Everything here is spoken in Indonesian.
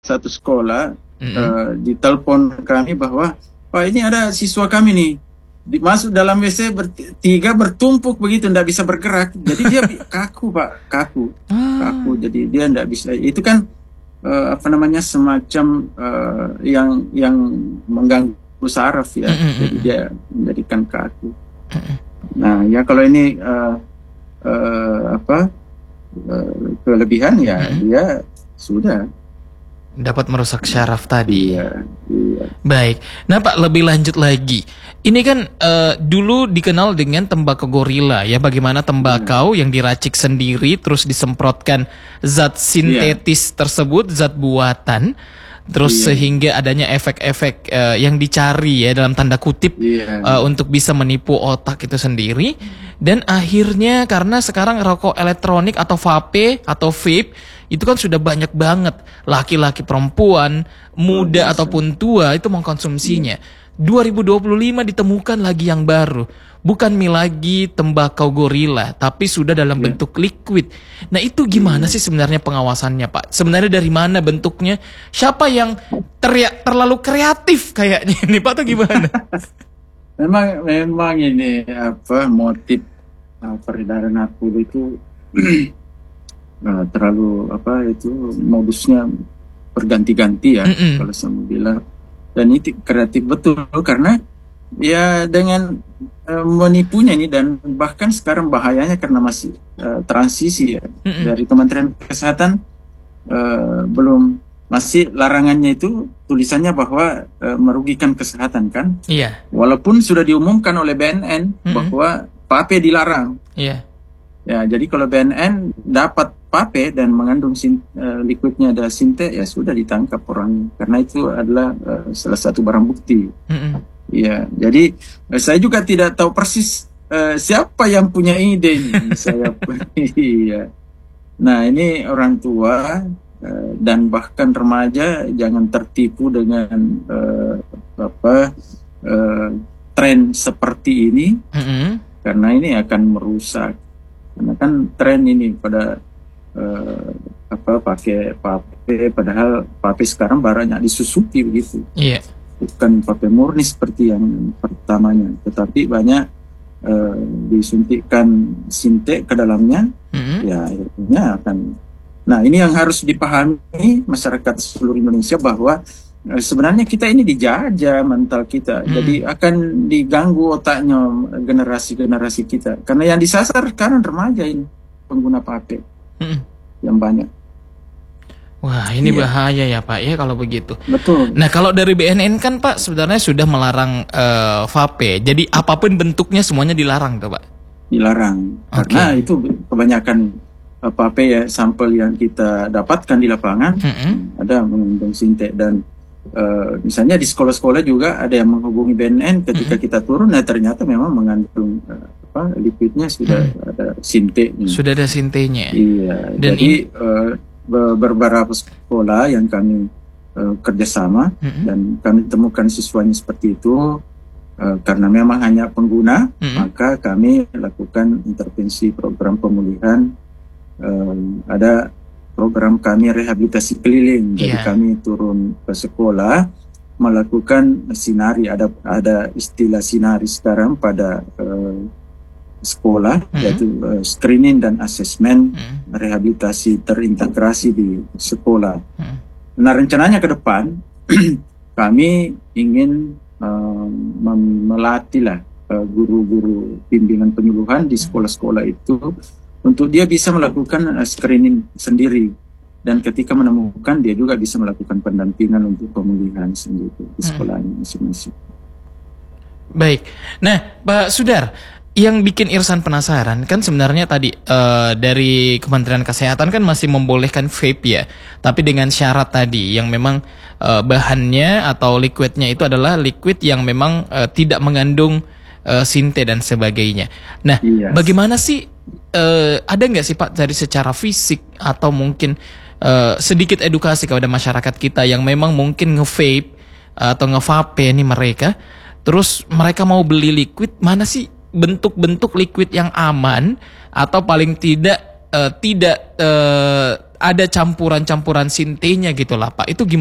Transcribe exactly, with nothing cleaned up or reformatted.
satu sekolah, Mm-mm. uh, ditelepon kami bahwa, Pak, ini ada siswa kami nih, masuk dalam W C bertiga bertumpuk begitu, tidak bisa bergerak. Jadi dia kaku, Pak, kaku, kaku. Jadi dia tidak bisa. Itu kan uh, apa namanya semacam uh, yang yang mengganggu saraf ya. Mm-mm. Jadi dia menjadikan kaku. Nah ya kalau ini uh, uh, apa uh, kelebihan ya mm-hmm. dia sudah dapat merusak syaraf tadi. Iya, iya. Baik. Nah Pak, lebih lanjut lagi. Ini kan uh, dulu dikenal dengan tembakau gorila ya. Bagaimana tembakau yang diracik sendiri terus disemprotkan zat sintetis yeah. tersebut, zat buatan. Terus yeah. sehingga adanya efek-efek uh, yang dicari ya dalam tanda kutip yeah. uh, untuk bisa menipu otak itu sendiri. Dan akhirnya karena sekarang rokok elektronik atau vape atau vape itu kan sudah banyak banget laki-laki, perempuan, muda oh, ataupun tua itu mengkonsumsinya. dua ribu dua puluh lima ditemukan lagi yang baru. Bukan lagi tembakau gorila, tapi sudah dalam yeah. bentuk liquid. Nah itu gimana yeah. sih sebenarnya pengawasannya Pak? Sebenarnya dari mana bentuknya? Siapa yang teriak terlalu kreatif kayaknya ini Pak, atau gimana? memang memang ini apa motif uh, peredaran narkoba itu Nah, terlalu apa itu modusnya berganti-ganti ya mm-mm. kalau saya bilang, dan itu kreatif betul karena ya dengan uh, menipunya ini, dan bahkan sekarang bahayanya karena masih uh, transisi ya mm-mm. dari Kementerian Kesehatan uh, belum masih larangannya itu tulisannya bahwa uh, merugikan kesehatan kan, iya. walaupun sudah diumumkan oleh B N N mm-mm. bahwa vape dilarang. Iya. Ya, jadi kalau B N N dapat vape dan mengandung sin, uh, liquidnya ada sinte, ya sudah ditangkap orang, karena itu adalah uh, salah satu barang bukti. Mm-hmm. Ya, jadi uh, saya juga tidak tahu persis uh, siapa yang punya ide ini. saya iya. Nah, ini orang tua uh, dan bahkan remaja jangan tertipu dengan uh, apa uh, tren seperti ini, mm-hmm. karena ini akan merusak. Karena kan tren ini pada uh, apa pakai vape, padahal vape sekarang banyak disusupi begitu. Iya. Yeah. Bukan vape murni seperti yang pertamanya, tetapi banyak uh, disuntikkan sinte ke dalamnya. Mm-hmm. Ya akhirnya akan. Nah ini yang harus dipahami masyarakat seluruh Indonesia bahwa sebenarnya kita ini dijajah mental kita, hmm. jadi akan diganggu otaknya generasi-generasi kita. Karena yang disasar sekarang remaja ini, pengguna vape hmm. yang banyak. Wah ini iya. bahaya ya Pak ya kalau begitu. Betul. Nah kalau dari B N N kan Pak sebenarnya sudah melarang uh, vape, jadi apapun bentuknya semuanya dilarang tuh Pak? Dilarang, okay. Karena itu kebanyakan uh, vape ya, sampel yang kita dapatkan di lapangan hmm. ada mengandung sinte, dan Uh, misalnya di sekolah-sekolah juga ada yang menghubungi B N N ketika mm-hmm. kita turun, nah ternyata memang mengandung uh, apa liquidnya sudah mm. ada sinte. Sudah ada sintenya. Iya. Dan jadi in... uh, beberapa sekolah yang kami uh, kerjasama mm-hmm. dan kami temukan siswanya seperti itu, uh, karena memang hanya pengguna, mm-hmm. maka kami lakukan intervensi program pemulihan. Uh, ada program kami rehabilitasi keliling, jadi yeah. kami turun ke sekolah melakukan sinari, ada ada istilah sinari sekarang pada uh, sekolah, mm-hmm. yaitu uh, screening dan asesmen mm-hmm. rehabilitasi terintegrasi di sekolah. Mm-hmm. Nah rencananya ke depan kami ingin uh, melatih lah uh, guru-guru bimbingan penyuluhan di sekolah-sekolah itu untuk dia bisa melakukan uh, screening sendiri, dan ketika menemukan dia juga bisa melakukan pendampingan untuk pemulihan sendiri di sekolahnya hmm. masing-masing. Baik, nah Pak Sudar, yang bikin Irsan penasaran kan sebenarnya tadi uh, dari Kementerian Kesehatan kan masih membolehkan vape ya, tapi dengan syarat tadi yang memang uh, bahannya atau liquidnya itu adalah liquid yang memang uh, tidak mengandung uh, sinte dan sebagainya. Nah, yes. bagaimana sih? Uh, ada nggak sih Pak dari secara fisik atau mungkin uh, sedikit edukasi kepada masyarakat kita yang memang mungkin nge-vape uh, atau nge-vape nih mereka, terus mereka mau beli liquid, mana sih bentuk-bentuk liquid yang aman atau paling tidak uh, tidak uh, ada campuran-campuran sintenya gitu lah Pak. Itu gimana